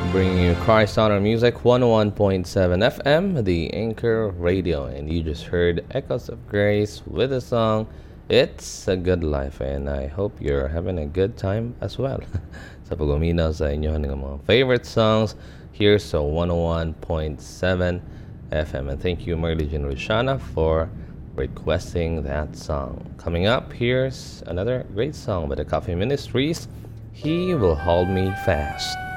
bringing you Christ Honor Music 101.7 FM, the Anchor Radio. And you just heard Echoes of Grace with the song It's a Good Life. And I hope you're having a good time as well sa pag-uminaw sa inyo ng mga favorite songs here sa 101.7 FM. And thank you, Merly Jean Rushana, for requesting that song. Coming up, here's another great song by the Coffee Ministries, He Will Hold Me Fast.